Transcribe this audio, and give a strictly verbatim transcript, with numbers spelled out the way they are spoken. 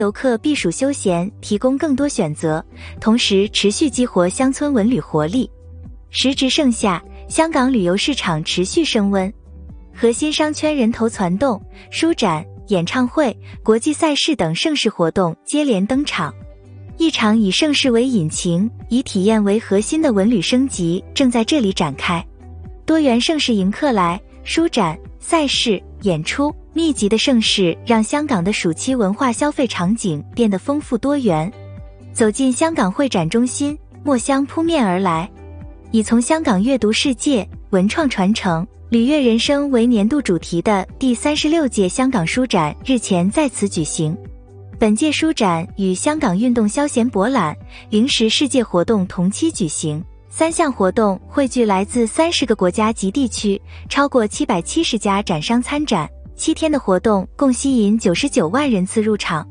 游客避暑休闲提供更多选择，同时持续激活乡村文旅活力。时值盛夏，香港旅游市场持续升温，核心商圈人头攒动，书展、演唱会、国际赛事等盛事活动接连登场。一场以盛事为引擎，以体验为核心的文旅升级正在这里展开。多元盛事迎客来，书展、赛事、演出密集的盛事让香港的暑期文化消费场景变得丰富多元。走进香港会展中心，墨香扑面而来。以从香港阅读世界、文创传承、旅悦人生为年度主题的第三十六届香港书展日前在此举行。本届书展与香港运动消闲博览、零食世界活动同期举行，三项活动汇聚来自三十个国家及地区，超过七百七十家展商参展。七天的活动共吸引九十九万人次入场，